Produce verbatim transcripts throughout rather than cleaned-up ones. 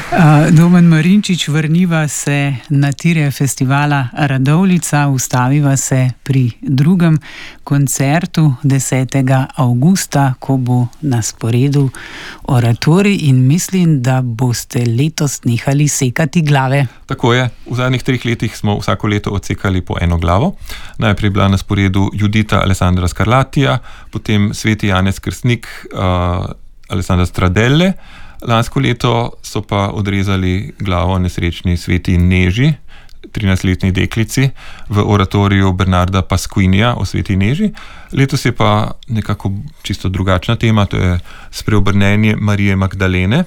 Uh, Domen Marinčič, vrniva se na tire festivala Radovljica, ustaviva se pri drugem koncertu desetega avgusta, ko bo na sporedu oratorij, in mislim, da boste letos nehali sekati glave. Tako je. V zadnjih treh letih smo vsako leto odsekali po eno glavo. Najprej je bila na sporedu Judita Alessandra Scarlatija, potem sveti Janez Krstnik, uh, Alessandra Stradelle. Lansko leto so pa odrezali glavo nesrečni sveti Neži, trinajstletni deklici, v oratoriju Bernarda Pasquinija o sveti Neži. Letos je pa nekako čisto drugačna tema, to je spreobrnenje Marije Magdalene,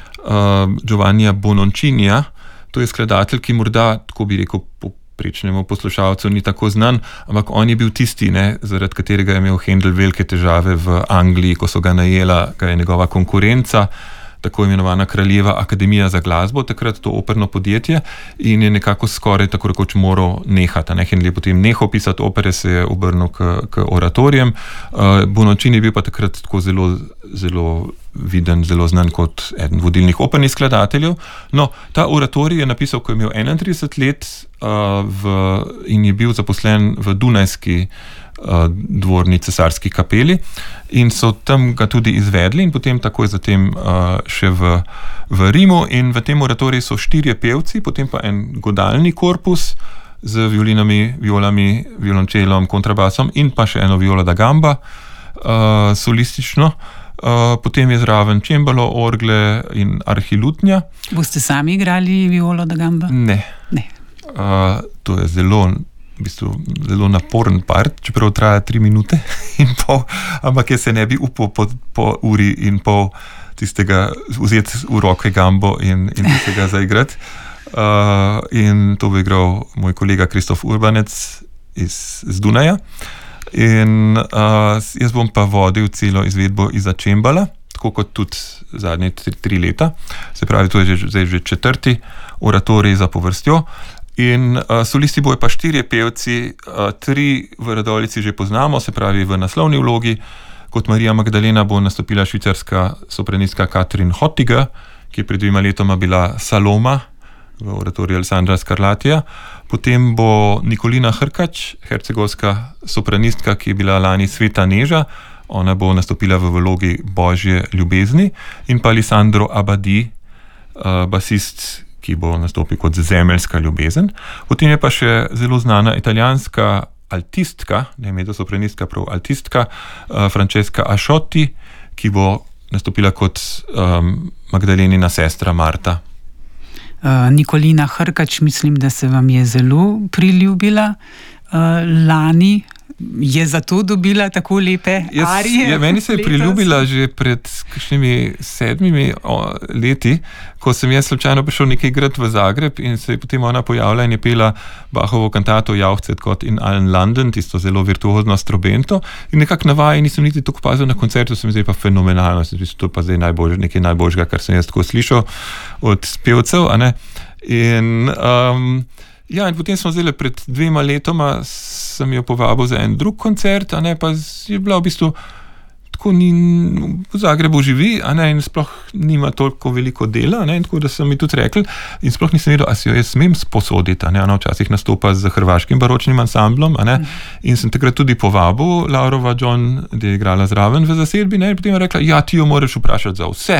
uh, Giovannija Bononcinija. To je skladatelj, ki morda, tako bi rekel, povprečnemu poslušalcu ni tako znan, ampak on je bil tisti, ne, zaradi katerega je imel Händel velike težave v Angliji, ko so ga najela, kaj je njegova konkurenca, tako imenovana Kraljeva akademija za glasbo, takrat to operno podjetje, in je nekako skoraj tako rekoč moral nehati. Händel je potem nehal pisati opere, se je obrnil k, k oratorijem. Uh, Bononcini je bil pa takrat tako zelo, zelo viden, zelo znan kot eden vodilnih opernih skladateljev. No, ta oratorij je napisal, ko je imel enaintrideset let uh, v, in je bil zaposlen v dunajski uh, dvorni cesarski kapeli, in so tam ga tudi izvedli in potem takoj zatem uh, še v, v Rimu, in v tem oratoriju so štirje pevci, potem pa en godalni korpus z violinami, violami, violončelom, kontrabasom in pa še eno viola da gamba, uh, solistično. Uh, potem je zraven čembalo, orgle in arhilutnja. Boste sami igrali violo da gamba? Ne. Ne. Uh, to je zelo, v bistvu, zelo naporen part, čeprav traja tri minute in pol, ampak jaz se ne bi upal po, po uri in pol tistega vzeti v roke gambo in, in tistega zaigrati. Uh, in to bi igral moj kolega Kristof Urbanec iz, iz Dunaja. In uh, jaz bom pa vodil celo izvedbo iza čembala, tako kot tudi zadnje tri, tri leta. Se pravi, to je že, zdaj že četrti oratorij za povrstjo. In uh, solisti bojo pa štirje pevci, uh, tri v Radovljici že poznamo, se pravi v naslovni vlogi. Kot Marija Magdalena bo nastopila švicarska sopranistka Katrin Hottiger, ki je pred dvema letoma bila Saloma v oratoriju Alessandra Scarlatija. Potem bo Nikolina Hrkač, hercegovska sopranistka, ki je bila lani sveta Neža, ona bo nastopila v vlogi Božje ljubezni, in pa Alessandro Abadi, uh, basist, ki bo nastopil kot zemeljska ljubezen. Potem je pa še zelo znana italijanska altistka, ne medo sopranistka, prav altistka, uh, Francesca Asciotti, ki bo nastopila kot um, Magdalenina sestra Marta. Uh, Nikolina Hrkač, mislim, da se vam je zelo priljubila uh, lani. Je zato dobila tako lepe Jaz, arije? Ja, meni se je priljubila že pred kakšnimi sedmimi o, leti, ko sem jaz slučajno prišel nekaj igrati v Zagreb in se je potem ona pojavila in je pela Bachovo kantato Jauchzet Gott in allen Landen, tisto zelo virtuozno strobento, in nekako na vaji nisem niti tako pazil, na koncertu se mi zdaj pa fenomenalno, se mi to pa zdaj najbolj, nekaj najboljšega, kar sem jaz tako slišal od pevcev, a ne. In um, ja, in potem smo zdaj pred dvema letoma sem jo povabil za en drug koncert, a ne, pa je bila v bistvu tako, ni, v Zagrebu živi, a ne, in sploh nima toliko veliko dela, a ne, in tako da sem mi tudi rekel, in sploh nisem vedel, a si jo jaz smem sposoditi, a ne, ona včasih nastopa z hrvaškim baročnim ansamblom, a ne, in sem takrat tudi povabil Laurova John, da je igrala zraven v zasedbi, ne, in potem je rekla, ja, ti jo moraš vprašati za vse,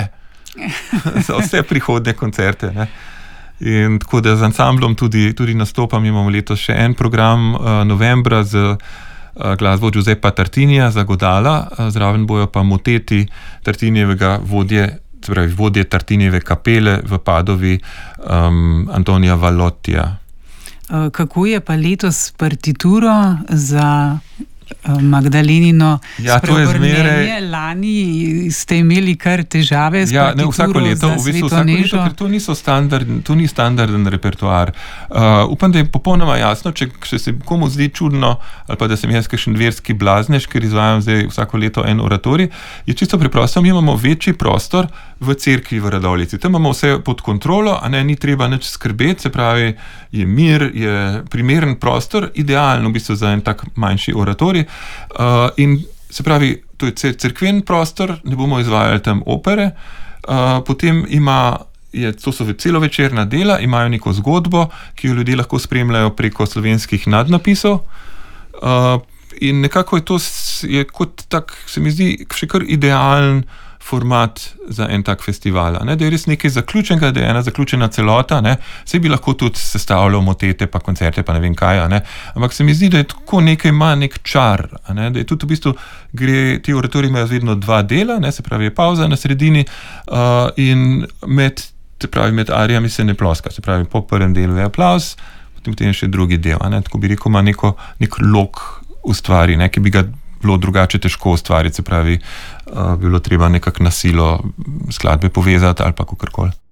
za vse prihodne koncerte, ne. In tako da z ansamblom tudi, tudi nastopam, imamo letos še en program uh, novembra z uh, glasbo Giuseppa Tartinija za godala, uh, zraven bojo pa moteti Tartinijevega vodje, se pravi vodje Tartinijeve kapele v Padovi, um, Antonija Vallottija. Uh, kako je pa letos partituro za Magdalenino ja, spreobrnenje? Lani ste imeli kar težave s ja, partituro ne, vsako leto, za v bistvu, sveto vsako Nežo. leto, ker to, niso standard, to ni standarden repertoar. Uh, upam, da je popolnoma jasno, če, če se komu zdi čudno, ali pa da sem jaz kakšen verski blaznež, ker izvajam zdaj vsako leto en oratorij, je čisto preprosto, mi imamo večji prostor v cerkvi v Radovljici. Tam imamo vse pod kontrolo, a ne, ni treba nič skrbeti, se pravi, je mir, je primeren prostor, idealen v bistvu za en tak manjši oratorij. Uh, in se pravi, to je cerkven prostor, ne bomo izvajali tam opere, uh, potem ima je, to so celovečerna dela, imajo neko zgodbo, ki jo ljudje lahko spremljajo preko slovenskih nadnapisov. Uh, in nekako je to je kot tak, se mi zdi, še kar idealen format za en tak festival. Ne? Da je res nekaj zaključenega, da je ena zaključena celota, ne? Saj bi lahko tudi sestavljal motete, pa koncerte, pa ne vem kaj, ne? Ampak se mi zdi, da je tako nekaj, ima nek čar, ne? Da je tudi v bistvu, gre, ti oratoriji imajo vedno dva dela, ne? Se pravi, je pauza na sredini uh, in med, se pravi, med arijami se ne ploska, se pravi, po prvem delu je aplavz, potem, potem je še drugi del, ne? Tako bi rekel, ima neko, nek lok ustvari, ne? Ki bi ga bilo drugače težko ustvariti, se pravi, uh, bi bilo treba nekako na silo skladbe povezati ali pa kakorkoli.